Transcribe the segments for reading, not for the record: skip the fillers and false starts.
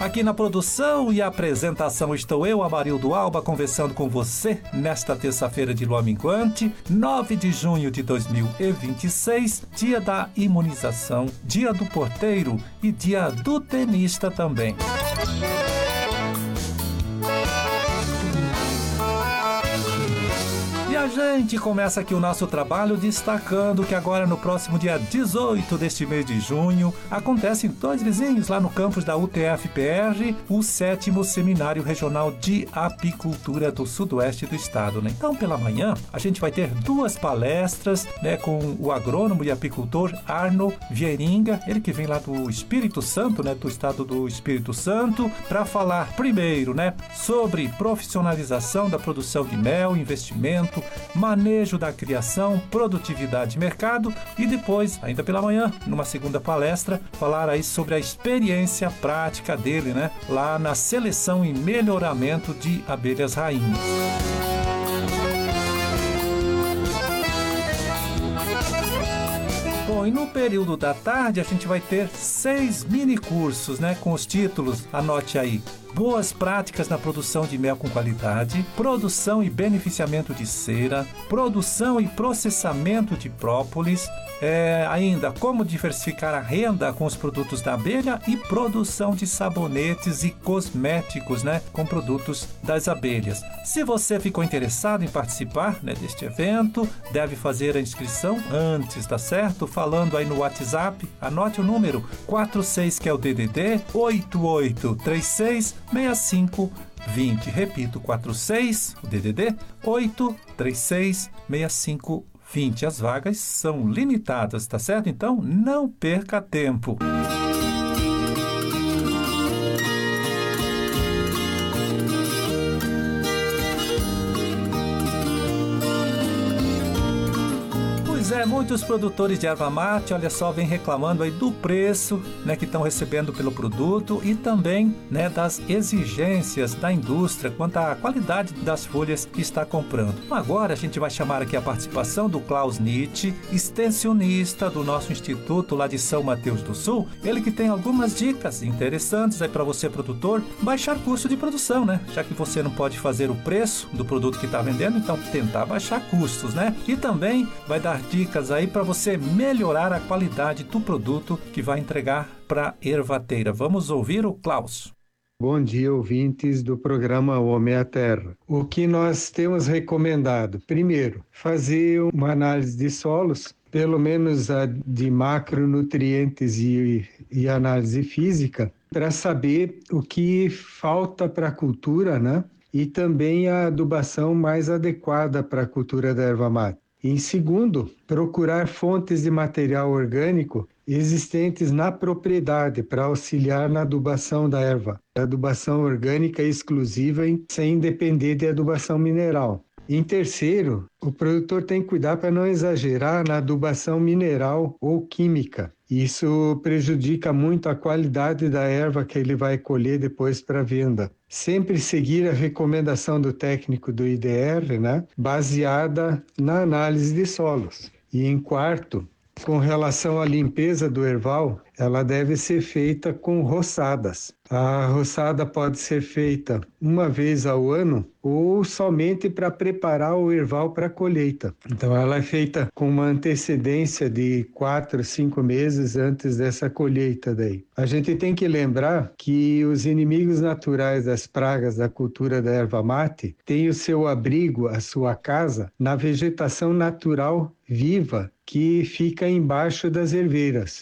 Aqui na produção e apresentação estou eu, Amarildo Alba, conversando com você nesta terça-feira de lua minguante, 9 de junho de 2026, dia da imunização, dia do porteiro e dia do tenista também. E a gente começa aqui o nosso trabalho destacando que agora no próximo dia 18 deste mês de junho acontece em Dois Vizinhos, lá no campus da UTF-PR, o 7º Seminário Regional de Apicultura do Sudoeste do Estado, né? Então, pela manhã, a gente vai ter duas palestras, né, com o agrônomo e apicultor Arno Vieiringa, ele que vem lá do Espírito Santo, né, do estado do Espírito Santo, para falar primeiro, né, sobre profissionalização da produção de mel, investimento, manejo da criação, produtividade e mercado, e depois, ainda pela manhã, numa segunda palestra, falar aí sobre a experiência prática dele, né, lá na seleção e melhoramento de abelhas rainhas. Bom, e no período da tarde a gente vai ter 6 mini-cursos, né, com os títulos, anote aí: Boas práticas na produção de mel com qualidade, produção e beneficiamento de cera, produção e processamento de própolis, ainda como diversificar a renda com os produtos da abelha e produção de sabonetes e cosméticos, né, com produtos das abelhas. Se você ficou interessado em participar, né, deste evento, deve fazer a inscrição antes, tá certo? Falando aí no WhatsApp, anote o número 46, que é o DDD 88366520. Repito, 46, o DDD 8366520. As vagas são limitadas, tá certo? Então, não perca tempo. Muitos produtores de erva mate, olha só, vem reclamando aí do preço, né, que estão recebendo pelo produto e também, né, das exigências da indústria quanto à qualidade das folhas que está comprando. Agora a gente vai chamar aqui a participação do Klaus Nietzsche, extensionista do nosso instituto lá de São Mateus do Sul, ele que tem algumas dicas interessantes aí para você, produtor, baixar custo de produção, né, já que você não pode fazer o preço do produto que está vendendo, então tentar baixar custos, né, e também vai dar dicas aí para você melhorar a qualidade do produto que vai entregar para a ervateira. Vamos ouvir o Klaus. Bom dia, ouvintes do programa Homem à Terra. O que nós temos recomendado? Primeiro, fazer uma análise de solos, pelo menos a de macronutrientes e análise física, para saber o que falta para a cultura, né? E também a adubação mais adequada para a cultura da erva mate. Em segundo, procurar fontes de material orgânico existentes na propriedade para auxiliar na adubação da erva. Adubação orgânica exclusiva sem depender de adubação mineral. Em terceiro, o produtor tem que cuidar para não exagerar na adubação mineral ou química. Isso prejudica muito a qualidade da erva que ele vai colher depois para venda. Sempre seguir a recomendação do técnico do IDR, né, baseada na análise de solos. E em quarto, com relação à limpeza do erval, ela deve ser feita com roçadas. A roçada pode ser feita uma vez ao ano ou somente para preparar o erval para a colheita. Então ela é feita com uma antecedência de 4, 5 meses antes dessa colheita daí. A gente tem que lembrar que os inimigos naturais das pragas da cultura da erva mate têm o seu abrigo, a sua casa, na vegetação natural viva que fica embaixo das herveiras.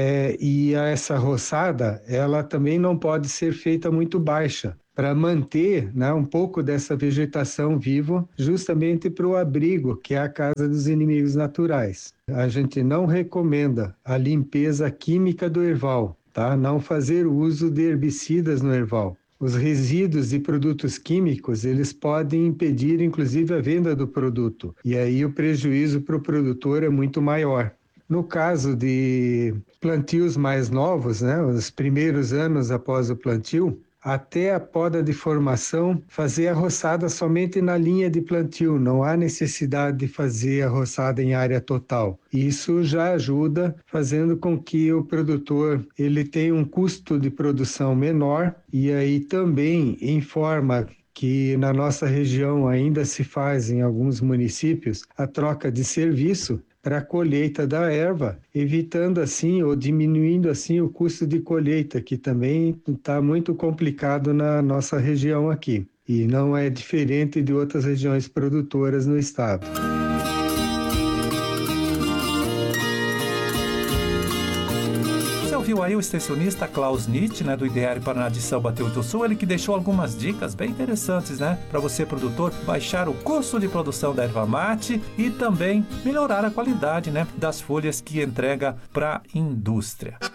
E essa roçada, ela também não pode ser feita muito baixa, para manter, né, um pouco dessa vegetação viva, justamente para o abrigo, que é a casa dos inimigos naturais. A gente não recomenda a limpeza química do erval, tá? Não fazer uso de herbicidas no erval. Os resíduos de produtos químicos, eles podem impedir, inclusive, a venda do produto. E aí o prejuízo para o produtor é muito maior. No caso de plantios mais novos, né, os primeiros anos após o plantio, até a poda de formação, fazer a roçada somente na linha de plantio, não há necessidade de fazer a roçada em área total. Isso já ajuda, fazendo com que o produtor ele tenha um custo de produção menor e aí também informa que na nossa região ainda se faz em alguns municípios a troca de serviço para a colheita da erva, evitando assim ou diminuindo assim o custo de colheita, que também está muito complicado na nossa região aqui. E não é diferente de outras regiões produtoras no estado. Viu aí o extensionista Klaus Nietzsche, do IDR Paraná de São Mateus do Sul, ele que deixou algumas dicas bem interessantes, para você, produtor, baixar o custo de produção da erva mate e também melhorar a qualidade, das folhas que entrega para a indústria.